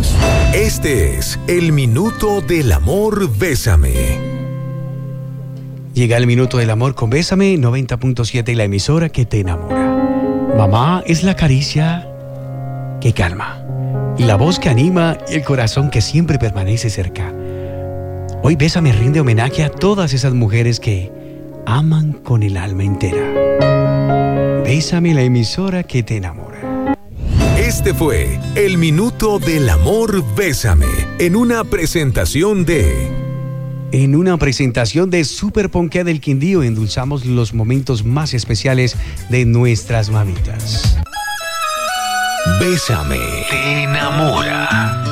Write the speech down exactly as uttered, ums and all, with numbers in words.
amigos. Este es el Minuto del Amor Bésame. Llega el Minuto del Amor con Bésame, noventa punto siete, la emisora que te enamora. Mamá es la caricia que calma, la voz que anima y el corazón que siempre permanece cerca. Hoy Bésame rinde homenaje a todas esas mujeres que aman con el alma entera. Bésame, la emisora que te enamora. Este fue el Minuto del Amor Bésame, en una presentación de... En una presentación de Super Ponqué del Quindío, endulzamos los momentos más especiales de nuestras mamitas. Bésame te enamora.